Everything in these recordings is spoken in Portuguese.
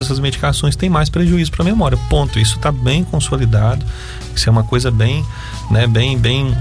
essas medicações têm mais prejuízo para a memória. Ponto. Isso está bem consolidado. Isso é uma coisa bem, né, bem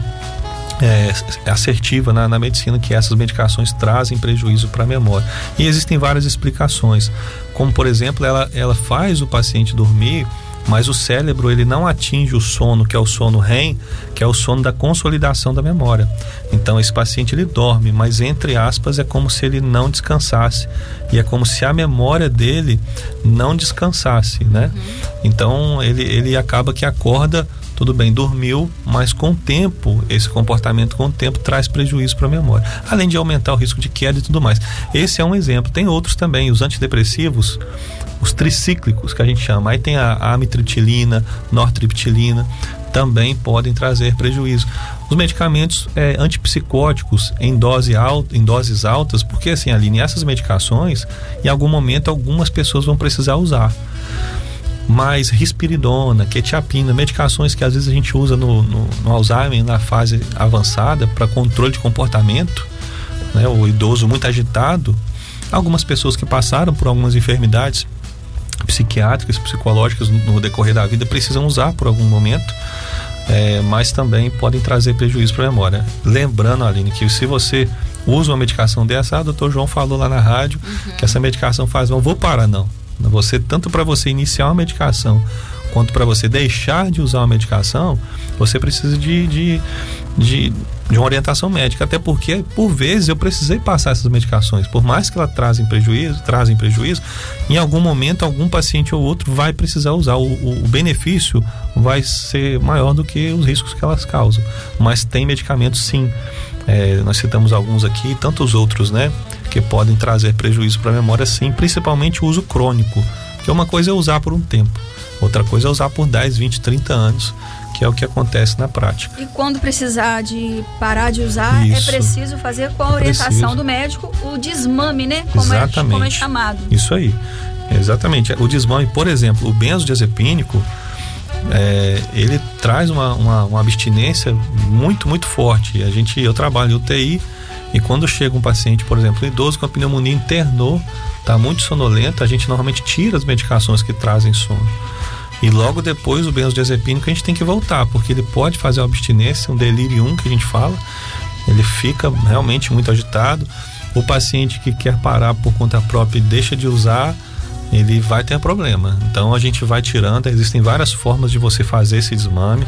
assertiva na medicina, que essas medicações trazem prejuízo para a memória. E existem várias explicações, como por exemplo, ela faz o paciente dormir, mas o cérebro ele não atinge o sono, que é o sono REM, que é o sono da consolidação da memória. Então esse paciente ele dorme, mas entre aspas é como se ele não descansasse, e é como se a memória dele não descansasse, né? Então ele acaba que acorda, tudo bem, dormiu, mas com o tempo, esse comportamento com o tempo traz prejuízo para a memória, além de aumentar o risco de queda e tudo mais. Esse é um exemplo. Tem outros também, os antidepressivos, os tricíclicos que a gente chama, aí tem a amitriptilina, nortriptilina, também podem trazer prejuízo. Os medicamentos antipsicóticos em doses altas, porque assim, Aline, essas medicações, em algum momento algumas pessoas vão precisar usar. Mas risperidona, quetiapina, medicações que às vezes a gente usa no Alzheimer, na fase avançada, para controle de comportamento, né, o idoso muito agitado, algumas pessoas que passaram por algumas enfermidades psiquiátricas, psicológicas no decorrer da vida precisam usar por algum momento, mas também podem trazer prejuízo para a memória. Lembrando, Aline, que se você usa uma medicação dessa, o Dr. João falou lá na rádio que essa medicação faz mal, vou parar, não. Você, tanto para você iniciar uma medicação quanto para você deixar de usar uma medicação, você precisa de uma orientação médica, até porque por vezes eu precisei passar essas medicações, por mais que elas trazem prejuízo, em algum momento algum paciente ou outro vai precisar usar, o benefício vai ser maior do que os riscos que elas causam, mas tem medicamentos sim, nós citamos alguns aqui, tantos outros, né, que podem trazer prejuízo para a memória sim, principalmente o uso crônico, que uma coisa é usar por um tempo, outra coisa é usar por 10, 20, 30 anos, que é o que acontece na prática. E quando precisar de parar de usar, isso, é preciso fazer com a orientação do médico o desmame, né? Como é chamado. Isso aí, exatamente. O desmame, por exemplo, o benzodiazepínico, ele traz uma abstinência muito, muito forte. Eu trabalho em UTI, e quando chega um paciente, por exemplo, um idoso com a pneumonia, internou, está muito sonolento, a gente normalmente tira as medicações que trazem sono. E logo depois o benzodiazepínico a gente tem que voltar, porque ele pode fazer uma abstinência, um delirium que a gente fala, ele fica realmente muito agitado. O paciente que quer parar por conta própria e deixa de usar, ele vai ter problema. Então a gente vai tirando, existem várias formas de você fazer esse desmame,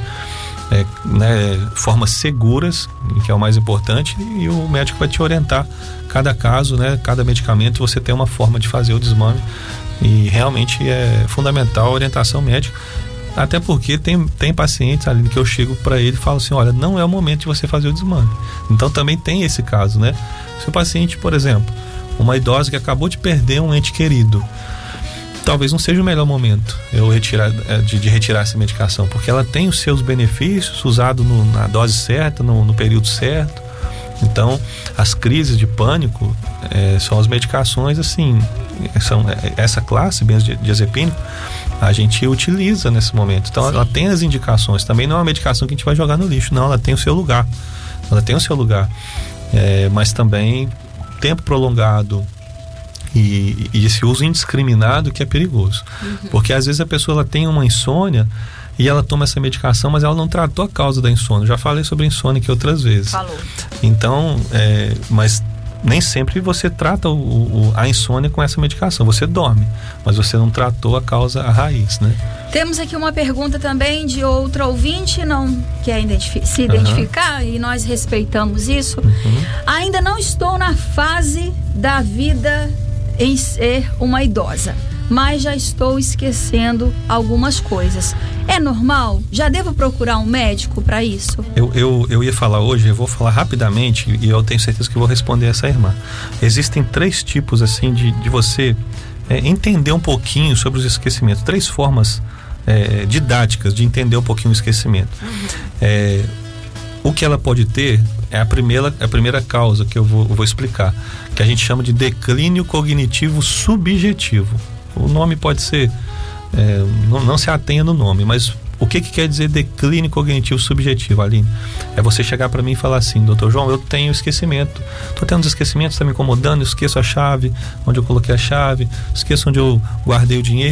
formas seguras, que é o mais importante, e o médico vai te orientar cada caso, né, cada medicamento, você tem uma forma de fazer o desmame, e realmente é fundamental a orientação médica, até porque tem pacientes ali que eu chego para ele e falo assim, olha, não é o momento de você fazer o desmame. Então também tem esse caso, né? Se o paciente, por exemplo, uma idosa que acabou de perder um ente querido, talvez não seja o melhor momento de retirar essa medicação, porque ela tem os seus benefícios, usado na dose certa, no período certo. Então, as crises de pânico são as medicações, assim, essa classe benzodiazepínico, a gente utiliza nesse momento. Então, ela tem as indicações. Também não é uma medicação que a gente vai jogar no lixo, não, ela tem o seu lugar. Mas também tempo prolongado e esse uso indiscriminado que é perigoso. Porque às vezes a pessoa ela tem uma insônia e ela toma essa medicação, mas ela não tratou a causa da insônia. Já falei sobre insônia aqui outras vezes. Falou. Então, mas nem sempre você trata a insônia com essa medicação. Você dorme, mas você não tratou a causa, a raiz, né? Temos aqui uma pergunta também de outra ouvinte, não quer se identificar, e nós respeitamos isso. Ainda não estou na fase da vida em ser uma idosa, mas já estou esquecendo algumas coisas. É normal? Já devo procurar um médico para isso? Eu ia falar hoje, eu vou falar rapidamente, e eu tenho certeza que vou responder essa irmã. Existem 3 tipos assim de você entender um pouquinho sobre os esquecimentos. 3 formas didáticas de entender um pouquinho o esquecimento. O que ela pode ter é a primeira causa que eu vou explicar, que a gente chama de declínio cognitivo subjetivo. O nome pode ser, não se atenha no nome, mas o que quer dizer declínio cognitivo subjetivo, Aline? É você chegar para mim e falar assim, Dr. João, eu tenho esquecimento, tô tendo esquecimento, está me incomodando, eu esqueço a chave, onde eu coloquei a chave, esqueço onde eu guardei o dinheiro,